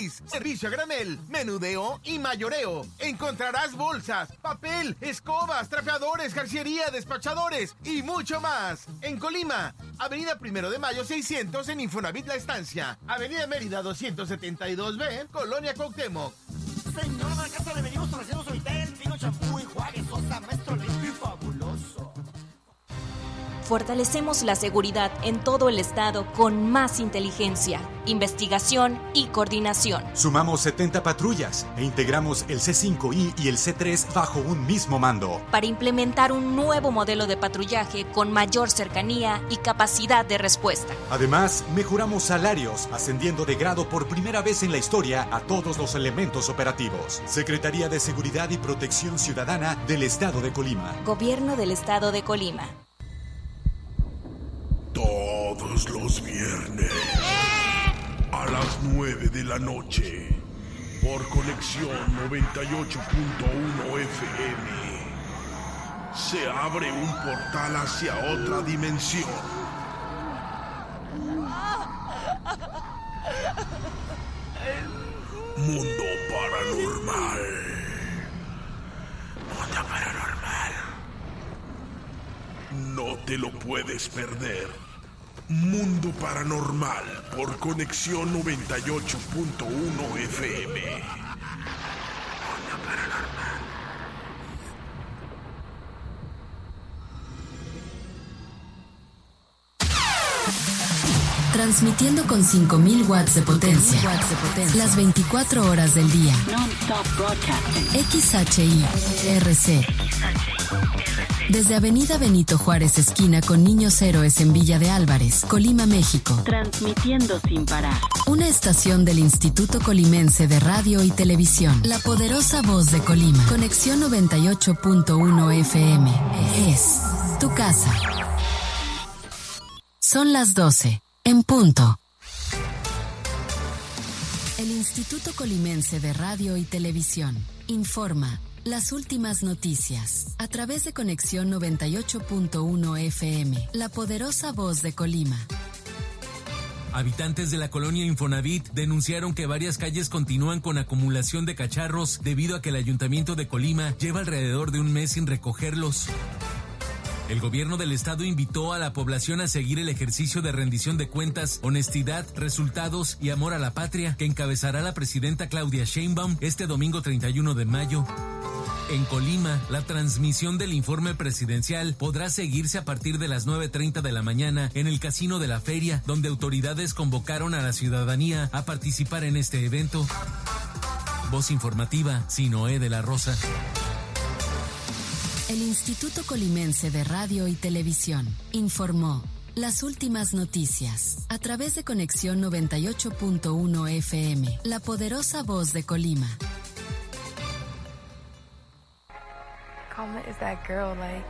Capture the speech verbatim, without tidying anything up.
gratis. Servicio a granel, menudeo y mayoreo. Encontrarás bolsas, papel, escobas, trapeadores, jarciería, despachadores y mucho más. En Colima, Avenida Primero de Mayo seiscientos en Infonavit La Estancia. Avenida Mérida doscientos setenta y dos B, Colonia Cuauhtémoc. Señora de la casa, le venimos ofreciendo Suavitel, pino, champú, enjuague, sosa, maestro limpio y fabuloso. Fortalecemos la seguridad en todo el estado con más inteligencia, investigación y coordinación. Sumamos setenta patrullas e integramos el C cinco I y el C tres bajo un mismo mando. Para implementar un nuevo modelo de patrullaje con mayor cercanía y capacidad de respuesta. Además, mejoramos salarios, ascendiendo de grado por primera vez en la historia a todos los elementos operativos. Secretaría de Seguridad y Protección Ciudadana del Estado de Colima. Gobierno del Estado de Colima. Todos los viernes a las nueve de la noche por Conexión noventa y ocho punto uno F M se abre un portal hacia otra dimensión. Mundo Paranormal. Mundo Paranormal. No te lo puedes perder. Mundo Paranormal por Conexión noventa y ocho punto uno F M. Mundo Paranormal. Transmitiendo con cinco mil watts de potencia, watts de potencia, las veinticuatro horas del día. Non-stop broadcasting. X H I R C. Desde Avenida Benito Juárez, esquina con Niños Héroes en Villa de Álvarez, Colima, México. Transmitiendo sin parar. Una estación del Instituto Colimense de Radio y Televisión. La poderosa voz de Colima. Conexión noventa y ocho punto uno F M. Es tu casa. Son las doce. En punto. El Instituto Colimense de Radio y Televisión informa las últimas noticias a través de Conexión noventa y ocho punto uno F M, la poderosa voz de Colima. Habitantes de la colonia Infonavit denunciaron que varias calles continúan con acumulación de cacharros debido a que el Ayuntamiento de Colima lleva alrededor de un mes sin recogerlos. El gobierno del estado invitó a la población a seguir el ejercicio de rendición de cuentas, honestidad, resultados y amor a la patria que encabezará la presidenta Claudia Sheinbaum este domingo treinta y uno de mayo. En Colima, la transmisión del informe presidencial podrá seguirse a partir de las nueve treinta de la mañana en el Casino de la Feria, donde autoridades convocaron a la ciudadanía a participar en este evento. Voz informativa, Sinoé de la Rosa. El Instituto Colimense de Radio y Televisión informó las últimas noticias a través de Conexión noventa y ocho punto uno F M, la poderosa voz de Colima. Comet is that girl, like,